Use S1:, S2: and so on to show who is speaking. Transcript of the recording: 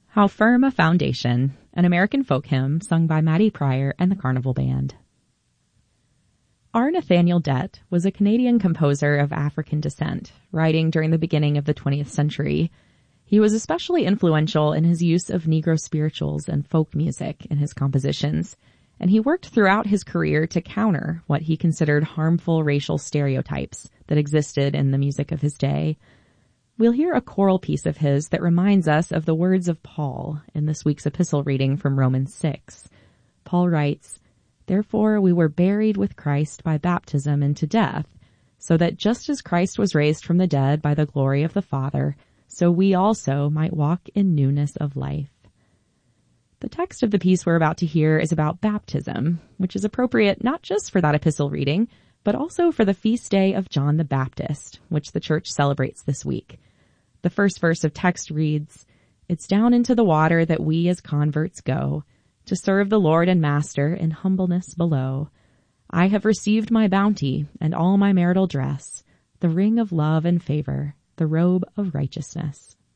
S1: How Firm a Foundation, an American folk hymn sung by Maddie Pryor and the Carnival Band. R. Nathaniel Dett was a Canadian composer of African descent, writing during the beginning of the 20th century. He was especially influential in his use of Negro spirituals and folk music in his compositions, and he worked throughout his career to counter what he considered harmful racial stereotypes that existed in the music of his day. We'll hear a choral piece of his that reminds us of the words of Paul in this week's epistle reading from Romans 6. Paul writes, "Therefore we were buried with Christ by baptism into death, so that just as Christ was raised from the dead by the glory of the Father, so we also might walk in newness of life." The text of the piece we're about to hear is about baptism, which is appropriate not just for that epistle reading, but also for the feast day of John the Baptist, which the church celebrates this week. The first verse of text reads, "It's down into the water that we as converts go, to serve the Lord and Master in humbleness below. I have received my bounty and all my marital dress, the ring of love and favor, the robe of righteousness."